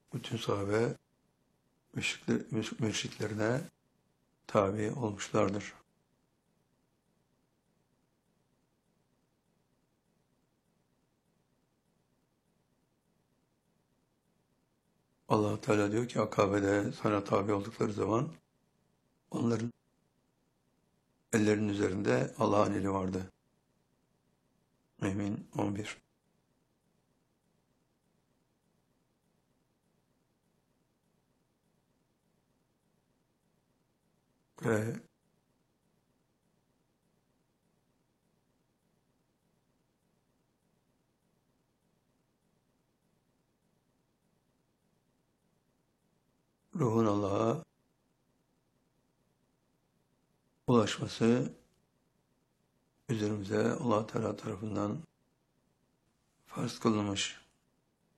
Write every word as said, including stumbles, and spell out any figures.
bütün sahabe müşrikler, mürşitlerine tabi olmuşlardır. Allah Teala diyor ki Akabe'de sana tabi oldukları zaman onların ellerinin üzerinde Allah'ın eli vardı. Mü'min on bir. Ve ruhun Allah'a ulaşması üzerimize Allah Teala tarafından farz kılınmış.